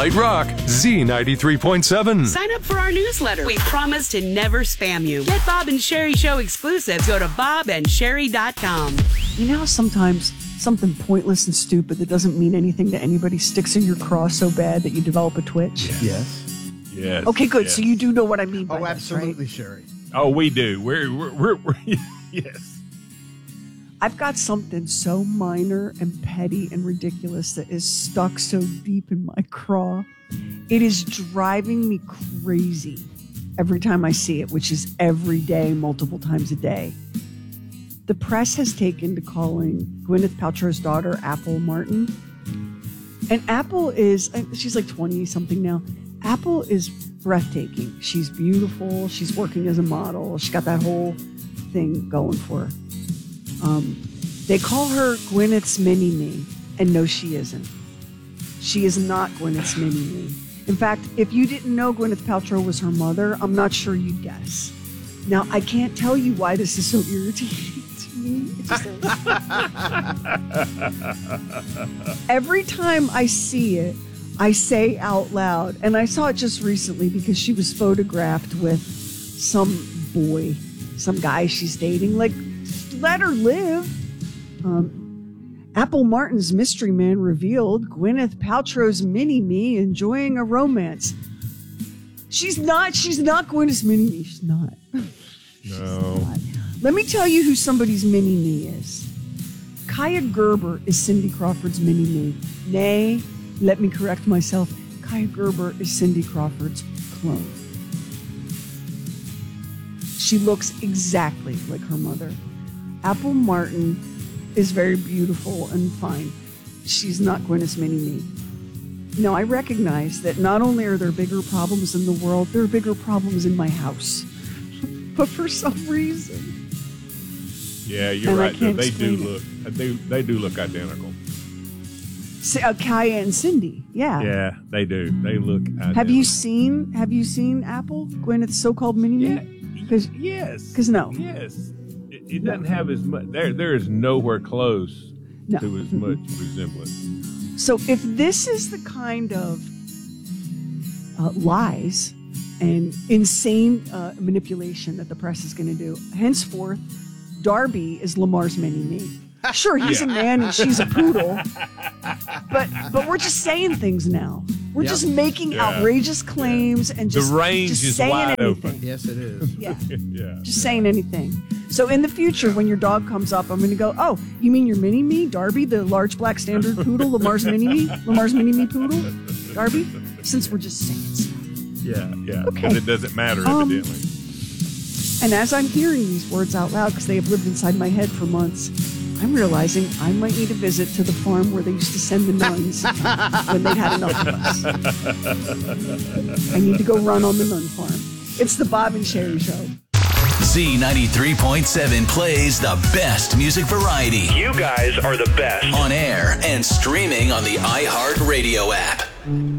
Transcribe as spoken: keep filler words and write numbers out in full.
Light Rock, Z ninety-three point seven. Sign up for our newsletter. We promise to never spam you. Get Bob and Sherry Show exclusives. Go to bob and sherry dot com. You know how sometimes something pointless and stupid that doesn't mean anything to anybody sticks in your craw so bad that you develop a twitch? Yes. Yes. Yes. Okay, good. Yes. So you do know what I mean by Oh, this, absolutely, right? Sherry. Oh, we do. We're, we're, we're, we're yes. I've got something so minor and petty and ridiculous that is stuck so deep in my craw. It is driving me crazy every time I see it, which is every day, multiple times a day. The press has taken to calling Gwyneth Paltrow's daughter Apple Martin. And Apple is, she's like twenty-something now. Apple is breathtaking. She's beautiful. She's working as a model. She's got that whole thing going for her. Um, they call her Gwyneth's mini-me, and no, she isn't. She is not Gwyneth's mini-me. In fact, if you didn't know Gwyneth Paltrow was her mother, I'm not sure you'd guess. Now, I can't tell you why this is so irritating to me. It just is. Every time I see it, I say out loud, and I saw it just recently because she was photographed with some boy, some guy she's dating. Like, let her live. Um, Apple Martin's mystery man revealed Gwyneth Paltrow's mini-me enjoying a romance. She's not, she's not Gwyneth's mini-me. She's not. No. She's not. Let me tell you who somebody's mini-me is. Kaya Gerber is Cindy Crawford's mini-me. Nay, let me correct myself. Kaya Gerber is Cindy Crawford's clone. She looks exactly like her mother. Apple Martin is very beautiful and fine. She's not Gwyneth's mini-me. Now, I recognize that not only are there bigger problems in the world, there are bigger problems in my house. But for some reason... Yeah, you're and right. They explain do it. look. They, they do look identical. Uh, Kaya and Cindy, yeah. Yeah, they do. They look identical. Have you seen, have you seen Apple, Gwyneth's so-called mini-me? Yeah. Cause, Yes. Because no. Yes. It, it doesn't have as much. There, there is nowhere close No. to as much resemblance. So if this is the kind of uh, lies and insane uh, manipulation that the press is going to do, henceforth, Darby is Lamar's mini-me. Sure, he's Yeah. a man and she's a poodle, but but we're just saying things now. We're Yep. just making Yeah. outrageous claims and just The range just is saying wide anything. open. Yes, it is. Yeah. Yeah. Just saying anything. So in the future, when your dog comes up, I'm going to go, oh, you mean your mini-me, Darby, the large black standard poodle, Lamar's mini-me, Lamar's mini-me poodle, Darby? Since we're just saying stuff. Yeah, yeah. Okay. And it doesn't matter, Um, evidently. And as I'm hearing these words out loud, because they have lived inside my head for months, I'm realizing I might need a visit to the farm where they used to send the nuns when they'd had enough of us. I need to go run on the nun farm. It's the Bob and Sherry Show. Z ninety-three point seven plays the best music variety. You guys are the best. On air and streaming on the iHeartRadio app.